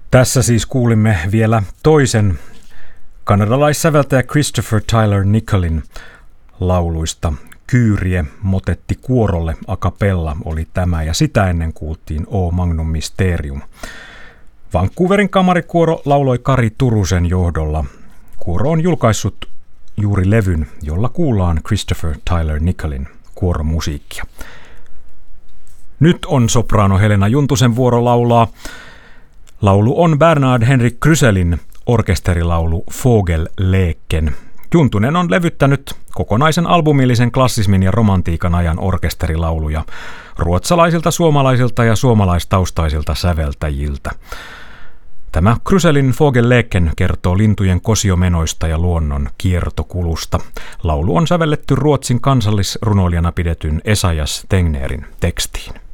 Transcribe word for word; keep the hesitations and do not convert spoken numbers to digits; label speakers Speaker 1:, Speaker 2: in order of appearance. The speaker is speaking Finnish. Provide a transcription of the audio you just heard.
Speaker 1: Tässä siis kuulimme vielä toisen kanadalaissäveltäjä Christopher Tyler Nicholin lauluista. Kyyrie motetti kuorolle a cappella oli tämä, ja sitä ennen kuultiin O Magnum Mysterium. Vancouverin kamarikuoro lauloi Kari Turusen johdolla. Kuoro on julkaissut juuri levyn, jolla kuullaan Christopher Tyler Nicholin kuoromusiikkia. Nyt on sopraano Helena Juntusen vuoro laulaa. Laulu on Bernard Henrik Kryselin orkesterilaulu Fågelleken. Juntunen on levyttänyt kokonaisen albumillisen klassismin ja romantiikan ajan orkesterilauluja ruotsalaisilta, suomalaisilta ja suomalaistaustaisilta säveltäjiltä. Tämä Kryselin Fågelleken kertoo lintujen kosiomenoista ja luonnon kiertokulusta. Laulu on sävelletty Ruotsin kansallisrunoilijana pidetyn Esaias Tegnérin tekstiin.